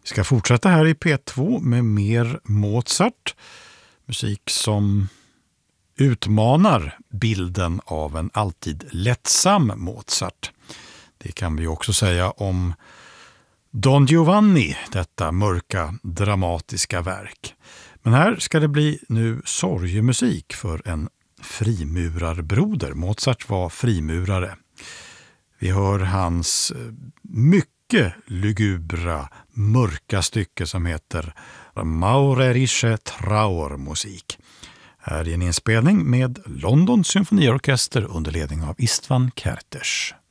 Vi ska fortsätta här i P2 med mer Mozart. Musik som utmanar bilden av en alltid lättsam Mozart. Det kan vi också säga om Don Giovanni, detta mörka, dramatiska verk. Men här ska det bli nu sorgemusik för en frimurarbroder. Mozart var frimurare. Vi hör hans mycket lugubra, mörka stycke som heter Maurerische Trauermusik. Här är en inspelning med Londons symfoniorkester under ledning av Istvan Kertész.